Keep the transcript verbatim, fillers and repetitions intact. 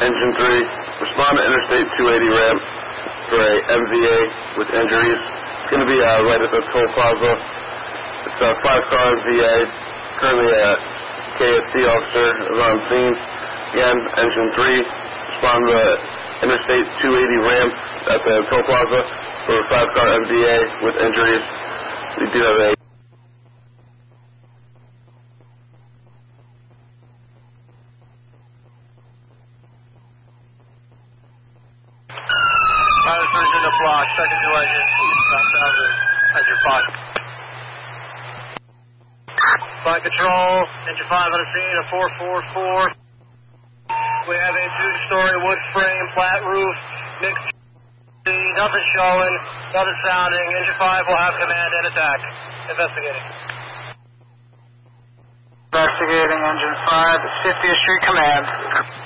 Engine three, respond to Interstate two eighty ramp for a M V A with injuries. It's going to be uh, right at the toll plaza. It's a five-car M V A. Currently a K S C officer is on scene. Again, Engine three, respond to Interstate two eighty ramp at the toll plaza for a five-car M V A with injuries. We do have a Officers in the block, second to engine, engine five. Flight control, engine five on the scene, a four four four. We have a two-story wood frame, flat roof, mixed nothing showing, nothing sounding. Engine five will have command and attack. Investigating. Investigating engine five, fiftieth Street Command.